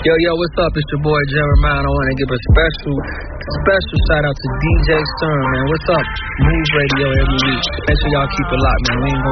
Yo, what's up? It's your boy Jeremiah. I want to give a special shout out to DJ Stern, man. What's up? Move Radio every week. Make sure y'all keep it locked, man. We ain't going